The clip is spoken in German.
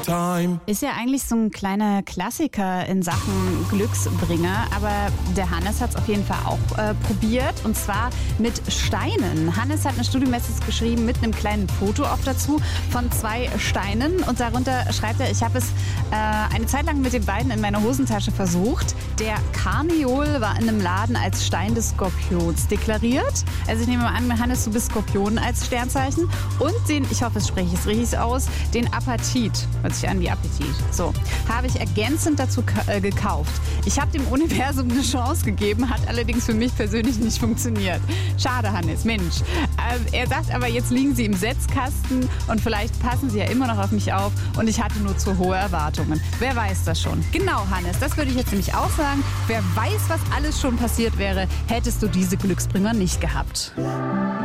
time. Ist ja eigentlich so ein kleiner Klassiker in Sachen Glücksbringer, aber der Hannes hat es auf jeden Fall auch probiert, und zwar mit Steinen. Hannes hat eine Studiomessage geschrieben mit einem kleinen Foto auch dazu von 2 Steinen, und darunter schreibt er: Ich habe es eine Zeit lang mit den beiden in meiner Hosentasche versucht. Der Karneol war in einem Laden als Stein des Skorpions deklariert. Also ich nehme mal an, Hannes, du bist Skorpion als Sternzeichen. Und den, ich hoffe, es spreche ich es richtig aus, den Apatit. Hört sich an wie Appetit. So, habe ich ergänzend dazu gekauft. Ich habe dem Universum eine Chance gegeben, hat allerdings für mich persönlich nicht funktioniert. Schade, Hannes, Mensch. Er sagt aber, jetzt liegen sie im Setzkasten und vielleicht passen sie ja immer noch auf mich auf und ich hatte nur zu hohe Erwartungen. Wer weiß das schon? Genau, Hannes, das würde ich jetzt nämlich auch sagen. Wer weiß, was alles schon passiert wäre, hättest du diese Glücksbringer nicht gehabt.